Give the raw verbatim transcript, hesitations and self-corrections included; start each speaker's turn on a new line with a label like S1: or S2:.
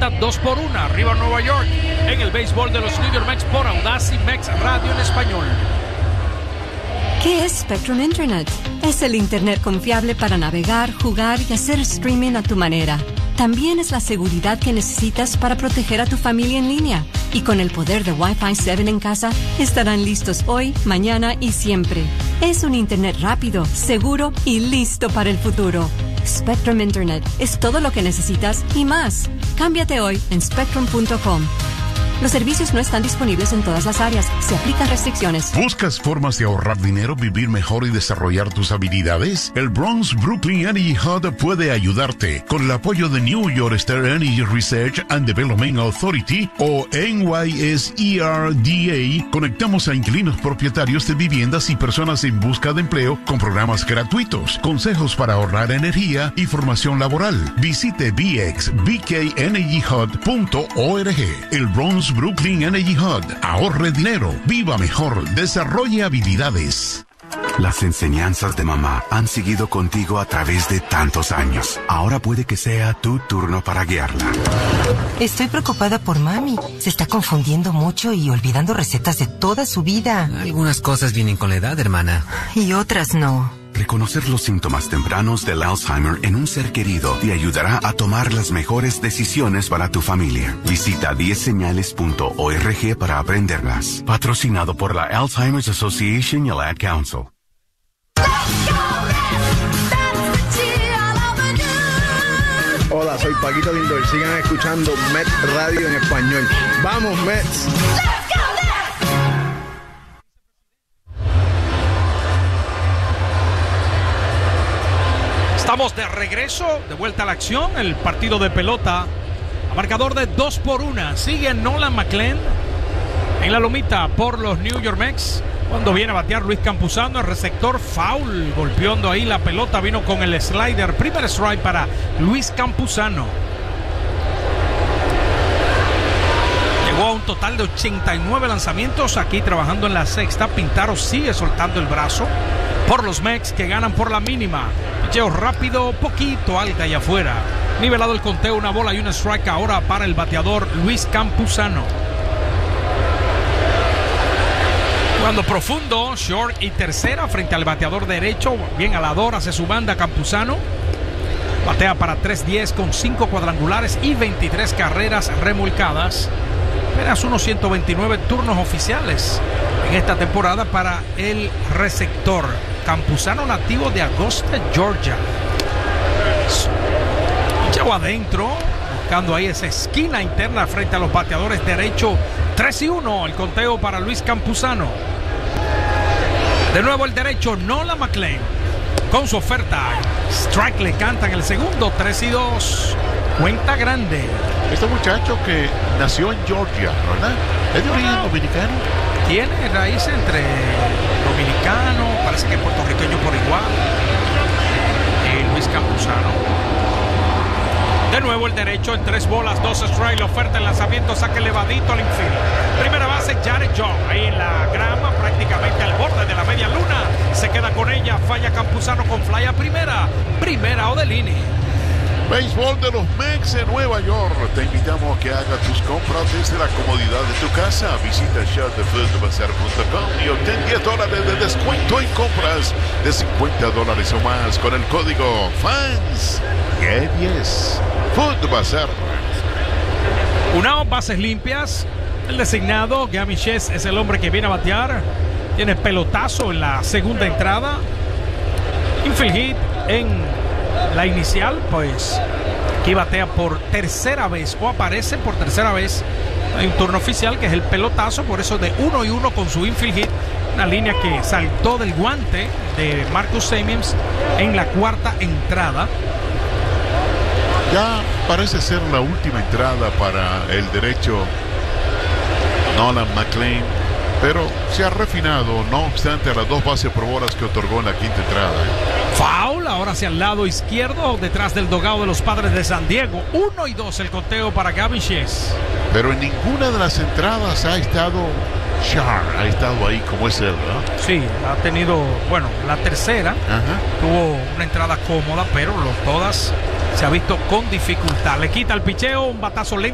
S1: lomita dos por uno, arriba Nueva York, en el béisbol de los New York Mets por Audacy Mex Radio en español.
S2: ¿Qué es Spectrum Internet? Es el Internet confiable para navegar, jugar y hacer streaming a tu manera. También es la seguridad que necesitas para proteger a tu familia en línea. Y con el poder de Wi-Fi siete en casa, estarán listos hoy, mañana y siempre. Es un Internet rápido, seguro y listo para el futuro. Spectrum Internet es todo lo que necesitas y más. Cámbiate hoy en spectrum punto com. Los servicios no están disponibles en todas las áreas. Se aplican restricciones.
S3: ¿Buscas formas de ahorrar dinero, vivir mejor y desarrollar tus habilidades? El Bronx Brooklyn Energy Hub puede ayudarte. Con el apoyo de New York State Energy Research and Development Authority o N Y S E R D A, conectamos a inquilinos propietarios de viviendas y personas en busca de empleo con programas gratuitos, consejos para ahorrar energía y formación laboral. Visite b x b k energy hub punto org. El Bronx Brooklyn Energy Hub. Ahorre dinero, viva mejor, desarrolle habilidades.
S4: Las enseñanzas de mamá han seguido contigo a través de tantos años. Ahora puede que sea tu turno para guiarla.
S5: Estoy preocupada por mami. Se está confundiendo mucho y olvidando recetas de toda su vida.
S6: Algunas cosas vienen con la edad, hermana.
S5: Y otras no.
S4: Reconocer los síntomas tempranos del Alzheimer en un ser querido te ayudará a tomar las mejores decisiones para tu familia. Visita diez señales punto org para aprenderlas. Patrocinado por la Alzheimer's Association y el Ad Council.
S7: Hola, soy Paquito Lindor. Sigan escuchando Mets Radio en español. ¡Vamos, Mets!
S1: Estamos de regreso, de vuelta a la acción, el partido de pelota, a marcador de dos por uno. Sigue Nolan McLean en la lomita por los New York Mets. Cuando viene a batear Luis Campuzano, el receptor foul, golpeando ahí la pelota, vino con el slider. Primer strike para Luis Campuzano. Llegó a un total de ochenta y nueve lanzamientos, aquí trabajando en la sexta. Pintaro sigue soltando el brazo por los Mets, que ganan por la mínima. Picheo rápido, poquito alta y afuera. Nivelado el conteo, una bola y un strike ahora para el bateador Luis Campuzano. Jugando profundo, short y tercera frente al bateador derecho. Bien alador, hace su banda Campuzano. Batea para tres diez con cinco cuadrangulares y veintitrés carreras remolcadas. Apenas unos ciento veintinueve turnos oficiales en esta temporada para el receptor. Campuzano, nativo de Augusta, Georgia. Picheo adentro, buscando ahí esa esquina interna frente a los bateadores derecho. tres y uno el conteo para Luis Campuzano. De nuevo el derecho, Nolan McLean, con su oferta. Strike le cantan el segundo, tres y dos. Cuenta grande.
S8: Este muchacho que nació en Georgia, ¿verdad? ¿Es de origen dominicano?
S1: Tiene raíces entre dominicano, parece que puertorriqueño por igual. Eh, Luis Campuzano. De nuevo el derecho en tres bolas, dos strikes. La oferta, el lanzamiento, saque elevadito al infield. Primera base, Jared Young. Ahí en la grama, prácticamente al borde de la media luna. Se queda con ella, falla Campuzano con fly a primera. Primera Odelini.
S8: Béisbol de los Mets en Nueva York. Te invitamos a que hagas tus compras desde la comodidad de tu casa. Visita shop de food bazar punto com y obtén diez dólares de descuento en compras de cincuenta dólares o más con el código FANS. ¡Qué diez! Food Bazar.
S1: Una bases limpias. El designado, Gavin Chess, es el hombre que viene a batear. Tiene pelotazo en la segunda entrada. Infield hit en la inicial, pues aquí batea por tercera vez o aparece por tercera vez. Hay un turno oficial que es el pelotazo, por eso de uno y uno con su infield hit. Una línea que saltó del guante de Marcus Semien en la cuarta entrada.
S8: Ya parece ser la última entrada para el derecho Nolan McLean, pero se ha refinado, no obstante, a las dos bases por bolas que otorgó en la quinta entrada.
S1: Foul, ahora hacia el lado izquierdo, detrás del dogado de los Padres de San Diego. Uno y dos el conteo para Gavin Chess.
S8: Pero en ninguna de las entradas ha estado Char, ha estado ahí como es él, ¿no?
S1: Sí, ha tenido, bueno, la tercera. Ajá. Tuvo una entrada cómoda, pero los todas se ha visto con dificultad. Le quita el picheo, un batazo lento.